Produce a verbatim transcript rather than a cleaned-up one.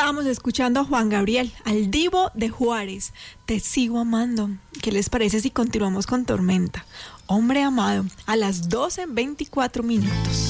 Estábamos escuchando a Juan Gabriel, al divo de Juárez. Te sigo amando. ¿Qué les parece si continuamos con Tormenta? Hombre amado, a las doce veinticuatro minutos.